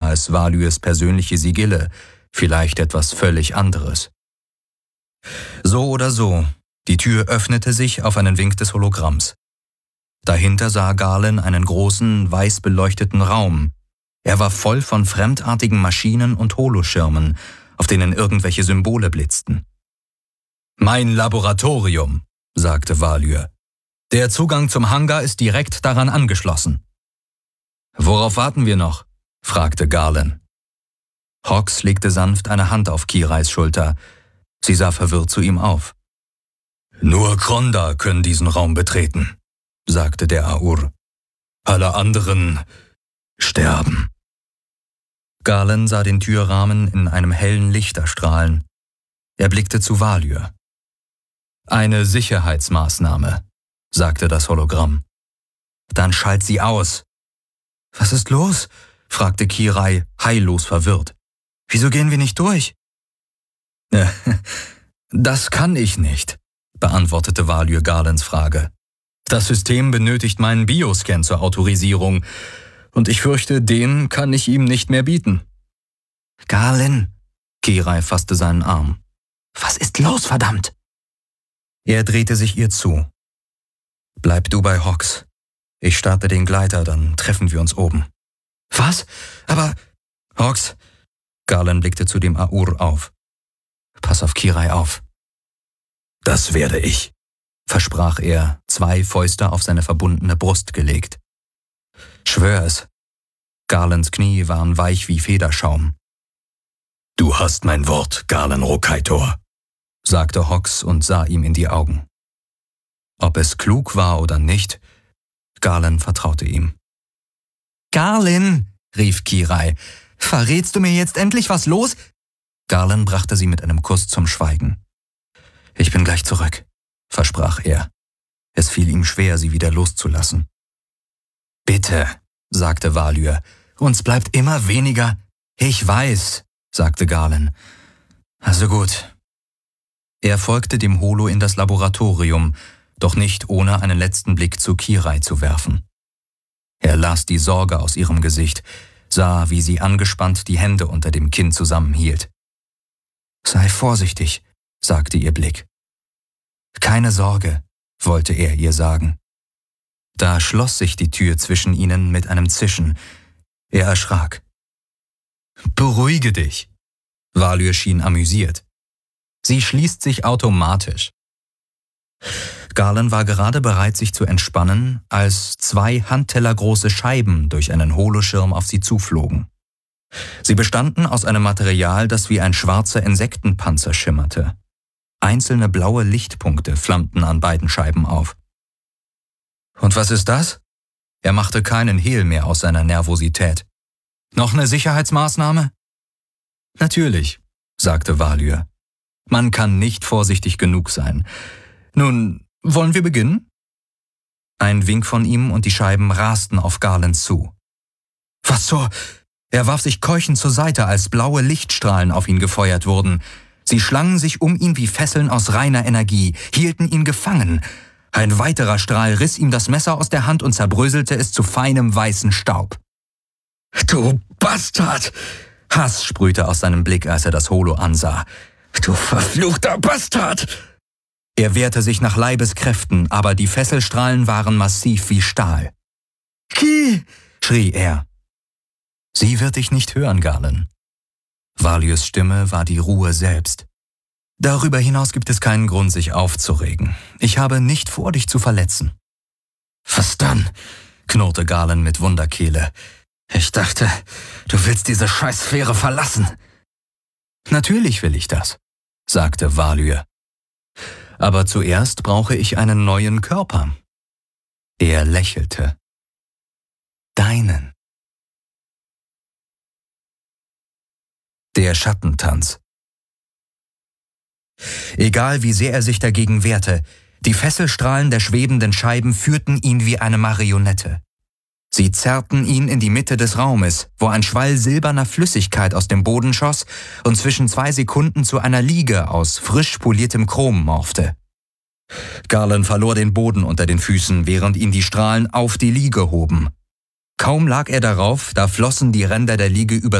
als Valyes persönliche Sigille, vielleicht etwas völlig anderes. So oder so, die Tür öffnete sich auf einen Wink des Hologramms. Dahinter sah Galen einen großen, weiß beleuchteten Raum. Er war voll von fremdartigen Maschinen und Holoschirmen, auf denen irgendwelche Symbole blitzten. »Mein Laboratorium«, sagte Valy. »Der Zugang zum Hangar ist direkt daran angeschlossen.« »Worauf warten wir noch?« fragte Galen. Hawks legte sanft eine Hand auf Kirais Schulter. Sie sah verwirrt zu ihm auf. »Nur Kronda können diesen Raum betreten«, sagte der Aur. »Alle anderen sterben.« Galen sah den Türrahmen in einem hellen Licht erstrahlen. Er blickte zu Valy. »Eine Sicherheitsmaßnahme«, sagte das Hologramm. »Dann schalt sie aus.« »Was ist los?« fragte Kirai, heillos verwirrt. »Wieso gehen wir nicht durch?« »Das kann ich nicht«, beantwortete Valy Galens Frage. »Das System benötigt meinen Bioscan zur Autorisierung, und ich fürchte, den kann ich ihm nicht mehr bieten.« »Galen«, Kirai fasste seinen Arm. »Was ist los, verdammt?« Er drehte sich ihr zu. »Bleib du bei Hawks. Ich starte den Gleiter, dann treffen wir uns oben.« »Was? Aber...« »Hawks«, Galen blickte zu dem Aur auf. »Pass auf Kirai auf.« »Das werde ich«, versprach er, 2 Fäuste auf seine verbundene Brust gelegt. »Schwör es.« Galens Knie waren weich wie Federschaum. »Du hast mein Wort, Galen Rokaitor«, sagte Hawks und sah ihm in die Augen. Ob es klug war oder nicht, Galen vertraute ihm. »Galen«, rief Kirai, »verrätst du mir jetzt endlich, was los?« Galen brachte sie mit einem Kuss zum Schweigen. »Ich bin gleich zurück«, versprach er. Es fiel ihm schwer, sie wieder loszulassen. »Bitte«, sagte Valy, »uns bleibt immer weniger.« »Ich weiß«, sagte Galen. »Also gut.« Er folgte dem Holo in das Laboratorium, doch nicht ohne einen letzten Blick zu Kirai zu werfen. Er las die Sorge aus ihrem Gesicht, sah, wie sie angespannt die Hände unter dem Kinn zusammenhielt. »Sei vorsichtig«, sagte ihr Blick. »Keine Sorge«, wollte er ihr sagen. Da schloss sich die Tür zwischen ihnen mit einem Zischen. Er erschrak. »Beruhige dich«, Valy schien amüsiert. »Sie schließt sich automatisch.« Galen war gerade bereit, sich zu entspannen, als 2 handtellergroße Scheiben durch einen Holoschirm auf sie zuflogen. Sie bestanden aus einem Material, das wie ein schwarzer Insektenpanzer schimmerte. Einzelne blaue Lichtpunkte flammten an beiden Scheiben auf. »Und was ist das?« Er machte keinen Hehl mehr aus seiner Nervosität. »Noch eine Sicherheitsmaßnahme?« »Natürlich«, sagte Valy. »Man kann nicht vorsichtig genug sein. Nun, wollen wir beginnen?« Ein Wink von ihm und die Scheiben rasten auf Galen zu. »Was zur...« Er warf sich keuchend zur Seite, als blaue Lichtstrahlen auf ihn gefeuert wurden. Sie schlangen sich um ihn wie Fesseln aus reiner Energie, hielten ihn gefangen. Ein weiterer Strahl riss ihm das Messer aus der Hand und zerbröselte es zu feinem weißen Staub. »Du Bastard!« Hass sprühte aus seinem Blick, als er das Holo ansah. »Du verfluchter Bastard!« Er wehrte sich nach Leibeskräften, aber die Fesselstrahlen waren massiv wie Stahl. »Ki!« schrie er. »Sie wird dich nicht hören, Galen.« Valys Stimme war die Ruhe selbst. »Darüber hinaus gibt es keinen Grund, sich aufzuregen. Ich habe nicht vor, dich zu verletzen.« »Was dann?«, knurrte Galen mit Wunderkehle. »Ich dachte, du willst diese Scheißsphäre verlassen.« »Natürlich will ich das«, sagte Valy. »Aber zuerst brauche ich einen neuen Körper.« Er lächelte. »Deinen.« Der Schattentanz. Egal wie sehr er sich dagegen wehrte, die Fesselstrahlen der schwebenden Scheiben führten ihn wie eine Marionette. Sie zerrten ihn in die Mitte des Raumes, wo ein Schwall silberner Flüssigkeit aus dem Boden schoss und zwischen 2 Sekunden zu einer Liege aus frisch poliertem Chrom morpchte. Galen verlor den Boden unter den Füßen, während ihn die Strahlen auf die Liege hoben. Kaum lag er darauf, da flossen die Ränder der Liege über